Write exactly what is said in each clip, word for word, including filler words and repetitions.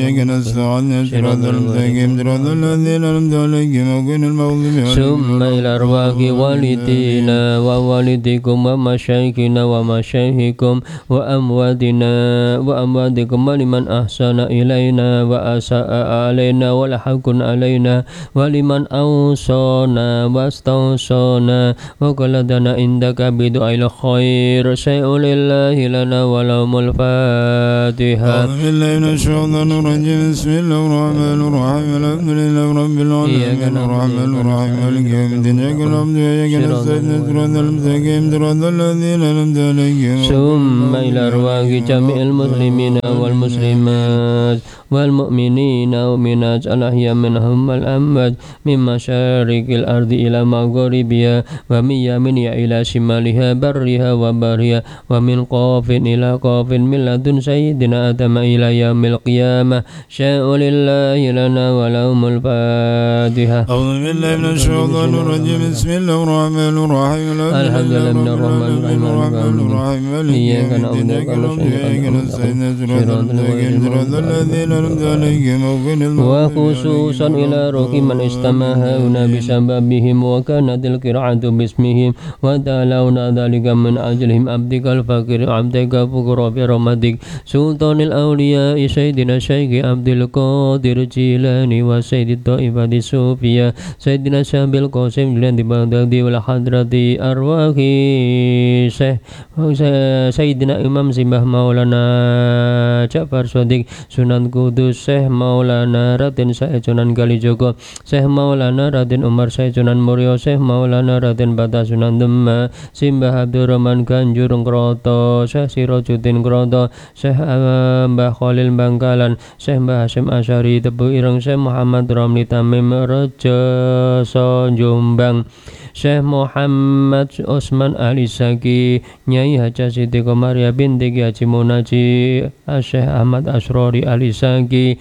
ثم إلى أرواح والدينا ووالديكم ومشايخنا ومشايخكم وأمواتنا وأمواتكم ولمن أحسن إلينا وأساء علينا ولحق علينا ولمن أوصانا واستوصانا وقلدنا عندك بدعاء الخير شيء لله لنا ولهم الفاتحة. أعوذ بالله من الشيطان الرجيم. بسم الله الرحمن الرحيم. الحمد لله رب العالمين الرحمن الرحيم مالك يوم الدين إياك نعبد وإياك نستعين صراط المستقيم صراط الذين أنعمت عليهم. ثم إلى أرواح جميع المسلمين والمسلمات والمؤمنين والمؤمنات الأحياء منهم والأموات من مشارق الأرض إلى مغاربها ومن يمينها إلى شمالها برها وبرها ومن قاف إلى قاف من لدن سيدنا آدم إلى يوم القيامة شاء لله لنا ولهم الفاتحة. أعوذ بالله من الشيطان الرجيم. بسم الله الرحمن الرحيم. الحمد لله من الرحمن الرحيم الرحمن الرحيم إياك نعبد وإياك نستعين صراط الذين أنعمت عليهم غير المغضوب عليهم. وخصوصا إلى روح من استمع هنا بسببهم وكانت القراءة باسمهم وتعالون ذلك من أجلهم عبدك الفقير عبدك فقر برحمتك سلطان الأولياء سيدنا الشيخ عبد القادر الجيلاني وسيد الطائفة الصوفية سيدنا شاب القاسم جلان بغداد والحضرة أرواح شيخ سيدنا إمام سيبه مولانا جعفر صديق Sunan Kudus Syekh Maulana Raden Said Sunan Kalijogo Syekh Maulana Raden Umar Said Sunan Muria Syekh Maulana Raden Bata Sunan Demak Simbah Abdurrahman Ganjur Kroto Syekh Sirajuddin Kroto Syekh Mbah Khalil Bangkalan Syekh Mbah Hasyim Asyari Tebu Ireng Syekh Muhammad Ramli Tamim Rejo Jombang Syekh Muhammad Osman Ali Saki Nyai Haja Siti Komaria binti Haji Munaji Syekh Ahmad Asrori Ali Saki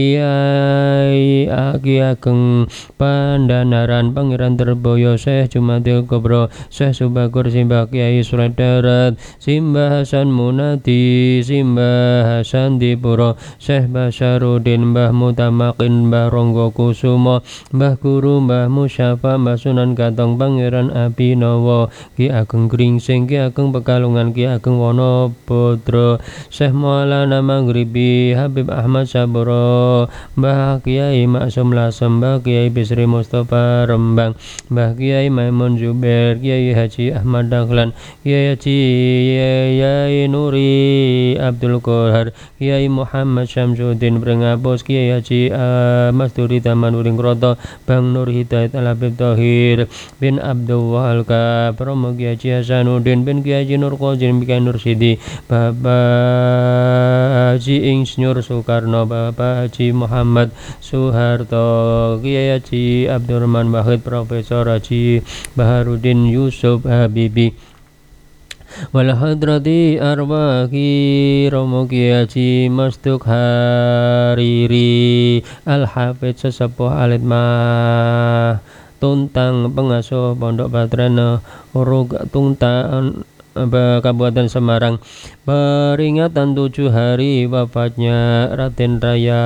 Kiai Aki Ageng Pandanaran Pangeran Terboyo Syekh Jumadil Kubro Syekh Subagur Simbah Kiai Surat Darat Simbah Hasan Munadi Simbah Hasan Dipuro Syekh Basyarudin Mbah Mutamakin Mbah Ronggo Kusumo Mbah Guru Mbah Musyafa Mbah Sunan Katong Pangeran Abhinawa Ki Ageng Gringsing Ki Ageng Pekalongan Ki Ageng Wonobodro Syekh Maulana Maghribi Habib Ahmad Saburo Mbah Kiai Maksum Lasem Mbah Kiai Bisri Mustafa Rembang Mbah Kiai Maimun Zubair Kiai Haji Ahmad Dahlan Kiai Haji Kiai Nuri Abdul Qahar Kiai Muhammad Syamsuddin Brengabos Kiai Haji Mas Duri Tamanuri Kroto Bang Nur Hidayat Al Habib Tahir bin Abdul Wahalka Promo Kiai Haji Hasanuddin bin Kiai Haji Nur Qazim Kiai Nur Sidi Bapak Haji Insinyur Soekarno Bapak Haji Muhammad Soeharto Kiai Haji Abdurrahman Wahid Profesor Haji Baharudin Yusuf Habibi wal hadrati arwahi Romo Kiai Haji Mastuk Hariri Al Hafidz Sesepuh Alit Mah Tuntang Pengasuh Pondok Pesantren Urug Tuntang Kabupaten Semarang peringatan tujuh hari wafatnya Raden Raya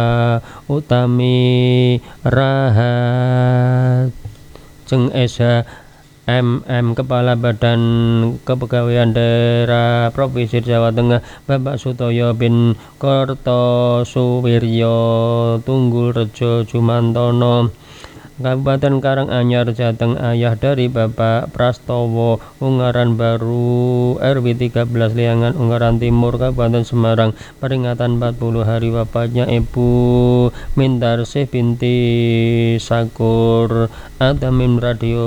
Utami Rahat Jeng S H M M Kepala Badan Kepegawaian Daerah Provinsi Jawa Tengah Bapak Sutoyo bin Kertosuwiryo Tunggul Rejo Jumantono Kabupaten Karanganyar Jateng ayah dari Bapak Prastowo Ungaran Baru R W tiga belas Liangan Ungaran Timur Kabupaten Semarang peringatan empat puluh hari wafatnya Ibu Mintarsih binti Sakur Adamim Radio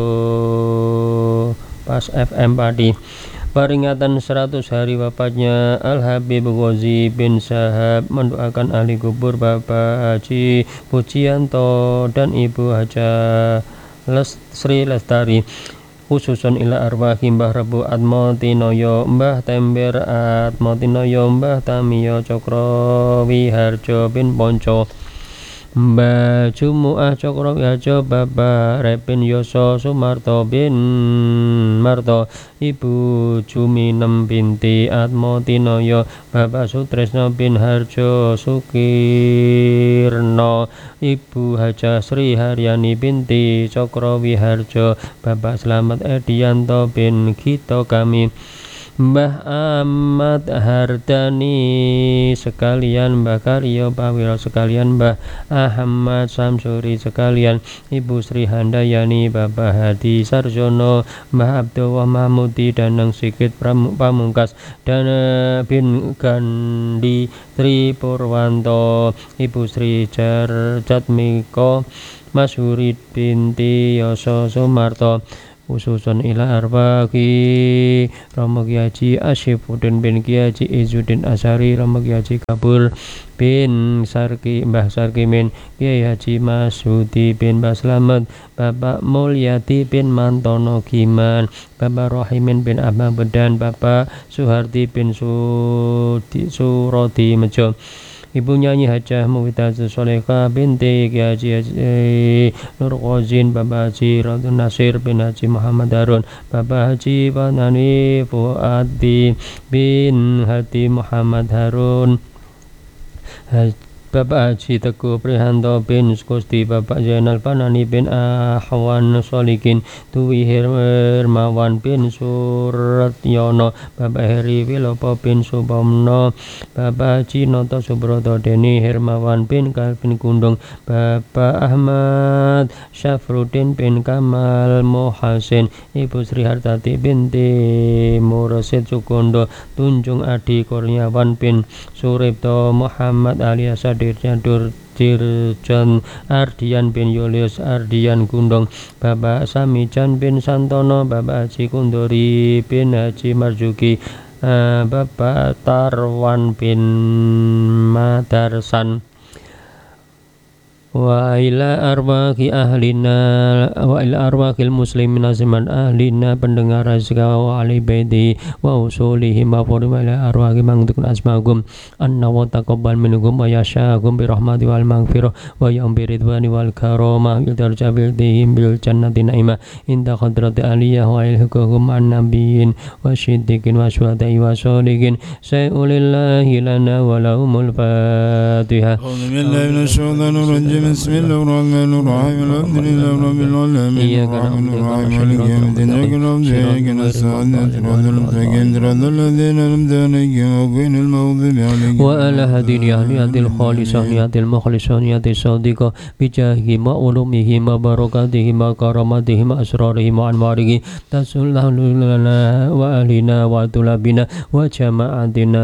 Pas F M Padi peringatan seratus hari wafatnya Al Habib Ghazi bin Syahab mendoakan ahli kubur Bapak Haji Pujianto dan Ibu Haja Les Sri Lestari khususon ila arwahi Mbah Rebu Atmotinoyo Mbah Tember Atmotinoyo Mbah Tamiyo Cokro Wiharjo bin Ponco Mbah Jumuah Cokro Wihajo Bapak Repin Yoso Sumarto bin Marto, Ibu Juminem binti Atmotinoyo, Bapak Sutresno bin Harjo Sukirno, Ibu Haja Sri Haryani binti Cokro Wiharjo, Bapak Slamet Edianto bin Gito kami, Mbah Ahmad Hardani sekalian, Mbah Karyo Pawiro sekalian, Mbah Ahmad Samsuri sekalian, Ibu Sri Handayani, Bapak Hadi Sarjono, Mbah Abdullah Mahmudi Danang Sikit Pamungkas, Dana bin Gandhi Tri Purwanto, Ibu Sri Jatmiko Masyuri binti Yoso Sumarto, khususun ila arwaki Romo Kiai Haji Asyifuddin bin Kiai Haji Izzuddin Asyari, Romo Kiai Haji Kabul bin Sarki, Mbah Sarkimin, Kiai Haji Masudi bin Mbah Slamet, Bapak Mulyadi bin Mantono Giman, Bapak Rohimin bin Abang Bedan, Bapak Suhardi bin Sudi, Surodi Mejo, Ibu Nyanyi Hajah Muwidatu Soleka binti Kiai Haji Nur Qozin, Bapak Haji Radun Nasir bin Haji Muhammad Harun, Bapak Haji Panani Fuadi bin Hadi Muhammad Harun, Bapak Haji Teguh Prihanto bin Skusti, Bapak Zainal Panani bin Ahwan Solikin, Dwi Hermawan bin Suratyono, Bapak Heri Wilopo bin Subomno, Bapak Haji Noto Subroto Deni Hermawan bin Kalvin Gundung, Bapak Ahmad Syafruddin bin Kamal Mohasin, Ibu Sri Hartati binti Mursid Sukondo, Tunjung Adi Kurniawan bin Suripto, Muhammad alias Dirjandur Dirjan Ardian bin Yulius Ardian Gundong, Bapak Samijan bin Santono, Bapak Haji Kundori bin Haji Marjuki, uh, Bapak Tarwan bin Madarsan, wa ila arwaki ahlina wa ila arwakil muslimin aziman ahlina pendengar azka wa ali baiti wa usulihim wa wa ila arwaki mangdukun asmagum anna wa taqabbal minhum wa yashagum bi rahmati wal maghfirah wa ya'bi ridwani wal karamah bil darjabil dihim bil jannati naima inda hadrati aliyah wa ilhukum an nabiyyin wa siddiqin wa syuhada'i wa sholihin sayulillahi lana wa lahumul fatihah. بسم الله الرحمن الرحيم الحمد لله رب العالمين الرحمن الرحيم مالك يوم الدين إياك نعبد وإياك نستعين صراط المستقيم صراط الذين أنعمت عليهم غير المغضوب عليهم وعلى هدي نيات الخالصة نيات المخلصة نيات الصادقة بجاههم وعلومهم وبركاتهم وكراماتهم وأسرارهم وأنوارهم تسل لنا وأهلنا وطلابنا وجماعتنا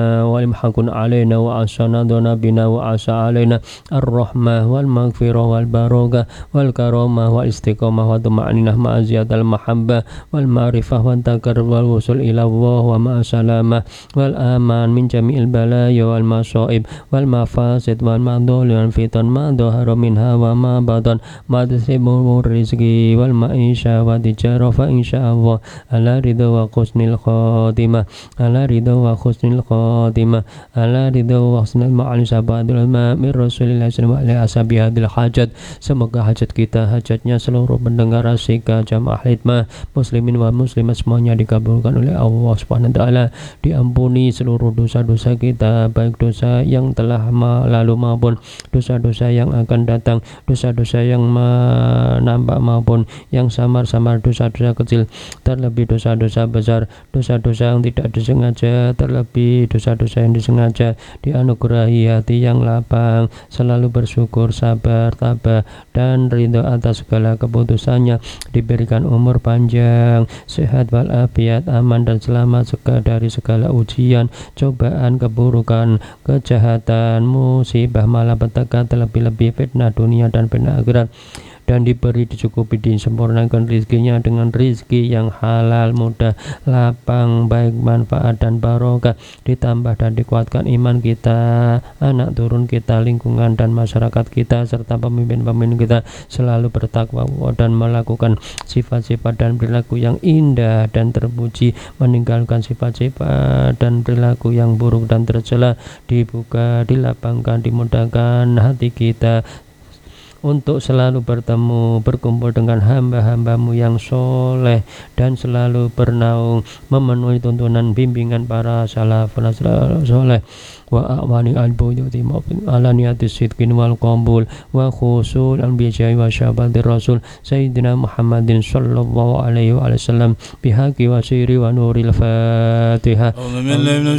وامحكن علينا وأحسن بنا وأسى علينا الرحمة والمغفرة والبركة والكرامة والاستقامة والطمأنينة مع زيادة المحبة والمعرفة والتقرب والوصول إلى الله ومع السلامة والأمان من جميع البلايا والمصائب والمفاسد والمضال والفتن ما ظهر منها وما بطن ما تسبب الرزق والمعيشة والتجارة فإن شاء الله على رضا وحسن الخاتمة على رضا وحسن الخاتمة على رضا وحسن المعيشة بعد الماء من رسول الله صلى الله عليه وسلم bihadil hajat. Semoga hajat kita, hajatnya seluruh pendengar asika jamaah khidmah muslimin wa muslimat semuanya dikabulkan oleh Allah Subhanahu wa taala, diampuni seluruh dosa-dosa kita, baik dosa yang telah lalu maupun dosa-dosa yang akan datang, dosa-dosa yang menampak maupun yang samar-samar, dosa-dosa kecil, terlebih dosa-dosa besar, dosa-dosa yang tidak disengaja, terlebih dosa-dosa yang disengaja. Dianugerahi hati yang lapang, selalu bersyukur, sabar, tabah, dan ridho atas segala keputusannya, diberikan umur panjang, sehat walafiat, aman dan selamat dari segala ujian, cobaan, keburukan, kejahatan, musibah, malapetaka, terlebih-lebih fitnah dunia dan fitnah akhirat, dan diberi dicukupi disempurnakan rizkinya dengan rizki yang halal, mudah, lapang, baik, manfaat dan barokah, ditambah dan dikuatkan iman kita, anak turun kita, lingkungan dan masyarakat kita, serta pemimpin-pemimpin kita selalu bertakwa dan melakukan sifat-sifat dan perilaku yang indah dan terpuji, meninggalkan sifat-sifat dan perilaku yang buruk dan tercela, dibuka, dilapangkan, dimudahkan hati kita untuk selalu bertemu, berkumpul dengan hamba-hambamu yang soleh, dan selalu bernaung memenuhi tuntunan bimbingan para salafun soleh, wa a'wani al-buyuti maupun ala niyati sidqin wal qabul wa khusul al-bijai wa syabatir rasul Sayyidina Muhammadin sallallahu alaihi wa sallam bihaqi wa siri wa nuril fatihah.